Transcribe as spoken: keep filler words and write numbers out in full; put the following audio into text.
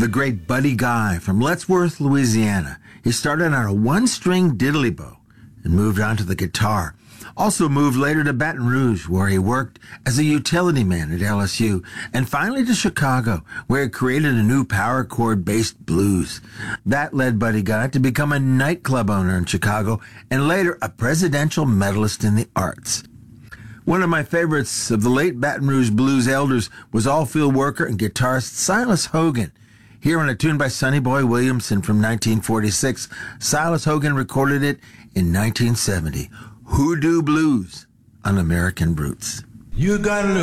The great Buddy Guy from Lettsworth, Louisiana. He started on a one-string diddly bow and moved on to the guitar. Also moved later to Baton Rouge, where he worked as a utility man at L S U, and finally to Chicago, where he created a new power chord-based blues. That led Buddy Guy to become a nightclub owner in Chicago, and later a presidential medalist in the arts. One of my favorites of the late Baton Rouge blues elders was all-field worker and guitarist Silas Hogan. Here on a tune by Sonny Boy Williamson from nineteen forty-six, Silas Hogan recorded it in nineteen seventy. Hoodoo Blues on American Roots. You gotta